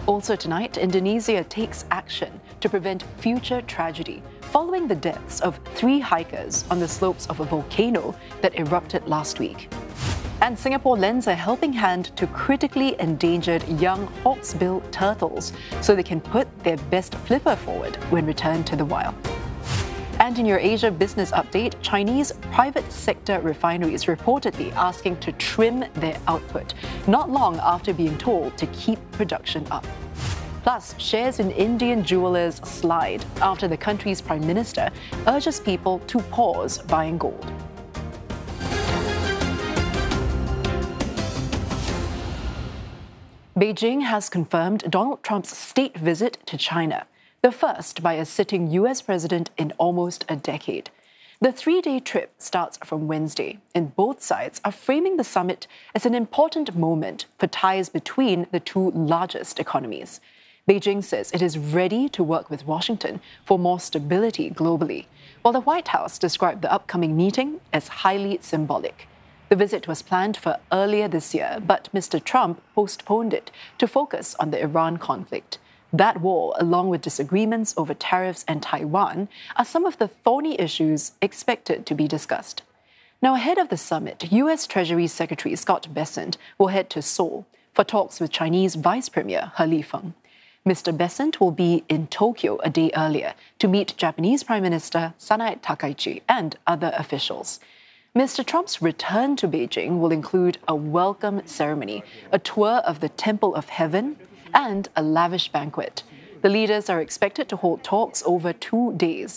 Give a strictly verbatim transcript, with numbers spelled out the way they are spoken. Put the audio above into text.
Also tonight, Indonesia takes action to prevent future tragedy following the deaths of three hikers on the slopes of a volcano that erupted last week. And Singapore lends a helping hand to critically endangered young hawksbill turtles so they can put their best flipper forward when returned to the wild. And in your Asia business update, Chinese private sector refineries reportedly asking to trim their output, not long after being told to keep production up. Plus, shares in Indian jewelers slide after the country's prime minister urges people to pause buying gold. Beijing has confirmed Donald Trump's state visit to China, the first by a sitting U S president in almost a decade. The three-day trip starts from Wednesday, and both sides are framing the summit as an important moment for ties between the two largest economies. Beijing says it is ready to work with Washington for more stability globally, while the White House described the upcoming meeting as highly symbolic. The visit was planned for earlier this year, but Mister Trump postponed it to focus on the Iran conflict. That war, along with disagreements over tariffs and Taiwan, are some of the thorny issues expected to be discussed. Now, ahead of the summit, U S Treasury Secretary Scott Bessent will head to Seoul for talks with Chinese Vice Premier He Lifeng. Mister Bessent will be in Tokyo a day earlier to meet Japanese Prime Minister Sanae Takaichi and other officials. Mister Trump's return to Beijing will include a welcome ceremony, a tour of the Temple of Heaven, and a lavish banquet. The leaders are expected to hold talks over two days.